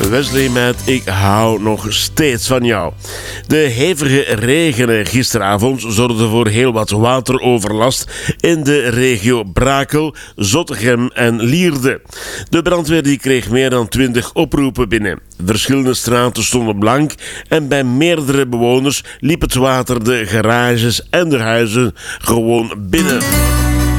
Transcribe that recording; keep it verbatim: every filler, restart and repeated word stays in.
Wesley met Ik hou nog steeds van jou. De hevige regen gisteravond zorgde voor heel wat wateroverlast in de regio Brakel, Zottegem en Lierde. De brandweer die kreeg meer dan twintig oproepen binnen. Verschillende straten stonden blank en bij meerdere bewoners liep het water de garages en de huizen gewoon binnen.